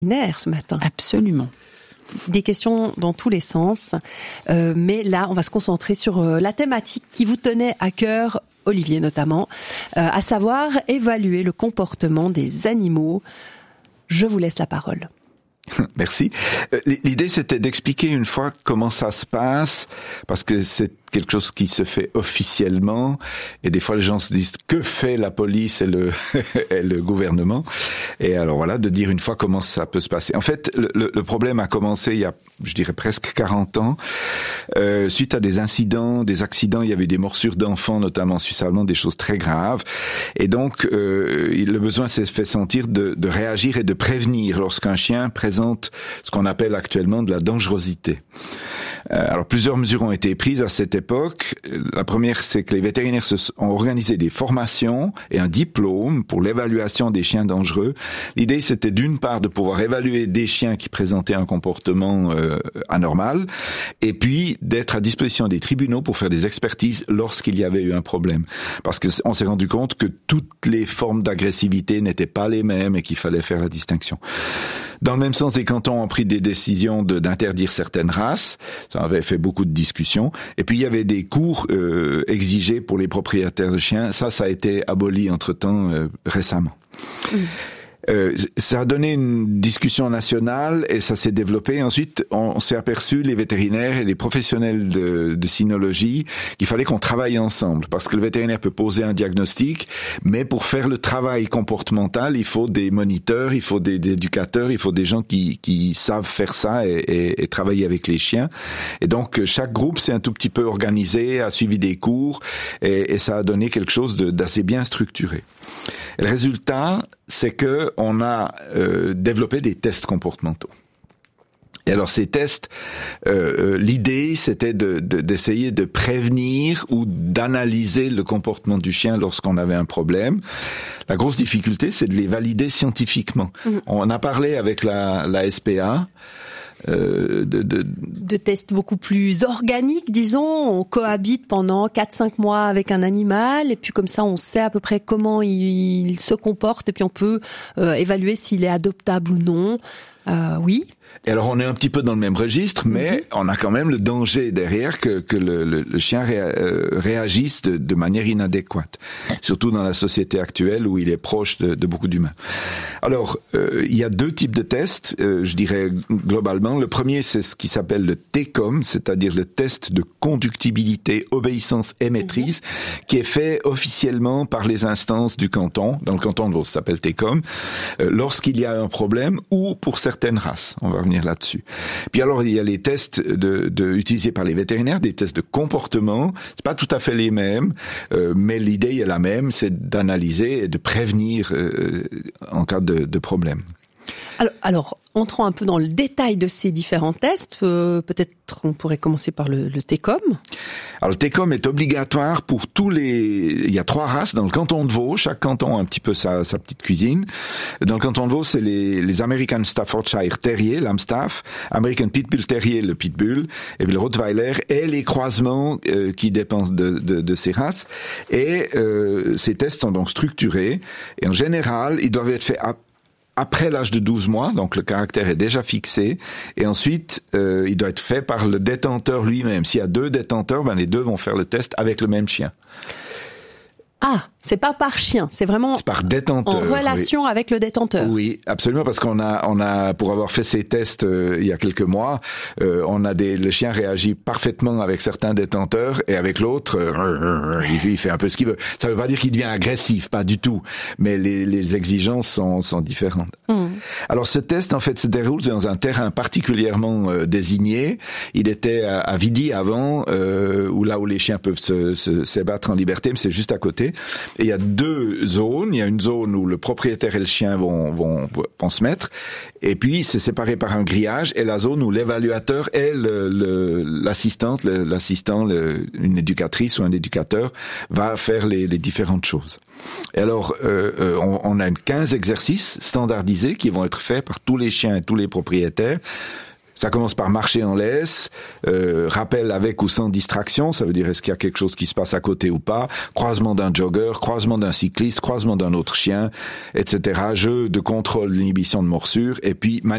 ce matin. Absolument. Des questions dans tous les sens, mais là on va se concentrer sur la thématique qui vous tenait à cœur, Olivier notamment, à savoir évaluer le comportement des animaux. Je vous laisse la parole. Merci. L'idée, c'était d'expliquer une fois comment ça se passe, parce que c'est quelque chose qui se fait officiellement, et des fois les gens se disent que fait la police et le gouvernement, et alors voilà, de dire une fois comment ça peut se passer. En fait, le problème a commencé il y a, je dirais, presque 40 ans, suite à des incidents, des accidents. Il y avait des morsures d'enfants, notamment en Suisse allemande, des choses très graves, et donc le besoin s'est fait sentir de réagir et de prévenir lorsqu'un chien présente ce qu'on appelle actuellement de la dangerosité. Alors plusieurs mesures ont été prises à cette époque. La première, c'est que les vétérinaires ont organisé des formations et un diplôme pour l'évaluation des chiens dangereux. L'idée, c'était d'une part de pouvoir évaluer des chiens qui présentaient un comportement anormal, et puis d'être à disposition des tribunaux pour faire des expertises lorsqu'il y avait eu un problème. Parce qu'on s'est rendu compte que toutes les formes d'agressivité n'étaient pas les mêmes et qu'il fallait faire la distinction. Dans le même sens, les cantons ont pris des décisions d'interdire certaines races. Ça avait fait beaucoup de discussions. Et puis, il y avait des cours exigés pour les propriétaires de chiens. Ça a été aboli entre-temps récemment. Ça a donné une discussion nationale et ça s'est développé. Ensuite, on s'est aperçu, les vétérinaires et les professionnels de cynologie, qu'il fallait qu'on travaille ensemble, parce que le vétérinaire peut poser un diagnostic, mais pour faire le travail comportemental, il faut des moniteurs, il faut des éducateurs, il faut des gens qui savent faire ça et travailler avec les chiens. Et donc, chaque groupe s'est un tout petit peu organisé, a suivi des cours, et ça a donné quelque chose d'assez bien structuré. Et le résultat, c'est que on a développé des tests comportementaux. Et alors ces tests, l'idée c'était d'essayer de prévenir ou d'analyser le comportement du chien lorsqu'on avait un problème. La grosse difficulté, c'est de les valider scientifiquement. On a parlé avec la SPA. De tests beaucoup plus organiques, disons. On cohabite pendant 4-5 mois avec un animal, et puis comme ça on sait à peu près comment il se comporte, et puis on peut évaluer s'il est adoptable ou non. Oui. Et alors on est un petit peu dans le même registre, mais on a quand même le danger derrière que le chien réagisse de manière inadéquate, surtout dans la société actuelle où il est proche de beaucoup d'humains. Alors il y a deux types de tests, je dirais globalement. Le premier, c'est ce qui s'appelle le TECOM, c'est-à-dire le test de conductibilité, obéissance et maîtrise, qui est fait officiellement par les instances du canton. Dans le canton de Vaud, ça s'appelle TECOM, lorsqu'il y a un problème ou pour certaines races. On va revenir là-dessus. Puis alors, il y a les tests utilisés par les vétérinaires, des tests de comportement. C'est pas tout à fait les mêmes, mais l'idée est la même, c'est d'analyser et de prévenir en cas de problème. Alors, entrons un peu dans le détail de ces différents tests. Peut-être on pourrait commencer par le TECOM. Alors le TECOM est obligatoire pour il y a 3 races dans le canton de Vaud. Chaque canton a un petit peu sa petite cuisine. Dans le canton de Vaud, c'est les American Staffordshire Terrier, l'Amstaff, American Pitbull Terrier, le Pitbull, et le Rottweiler, et les croisements qui dépendent de ces races. Et ces tests sont donc structurés. Et en général, ils doivent être faits après l'âge de 12 mois, donc le caractère est déjà fixé, et ensuite il doit être fait par le détenteur lui-même. S'il y a 2 détenteurs, les 2 vont faire le test avec le même chien. Ah, c'est pas par chien, c'est vraiment par détenteur, en relation avec le détenteur. Oui, absolument, parce qu'on a pour avoir fait ces tests il y a quelques mois, le chien réagit parfaitement avec certains détenteurs et avec l'autre, il fait un peu ce qu'il veut. Ça veut pas dire qu'il devient agressif, pas du tout, mais les exigences sont différentes. Alors ce test en fait se déroule dans un terrain particulièrement désigné. Il était à Vidi avant, où les chiens peuvent s'ébattre en liberté, mais c'est juste à côté. Et il y a 2 zones. Il y a une zone où le propriétaire et le chien vont se mettre. Et puis, c'est séparé par un grillage. Et la zone où l'évaluateur et l'assistant, une éducatrice ou un éducateur, va faire les différentes choses. Et alors, on a 15 exercices standardisés qui vont être faits par tous les chiens et tous les propriétaires. Ça commence par marcher en laisse, rappel avec ou sans distraction, ça veut dire est-ce qu'il y a quelque chose qui se passe à côté ou pas, croisement d'un jogger, croisement d'un cycliste, croisement d'un autre chien, etc. Jeu de contrôle, d'inhibition de morsure, et puis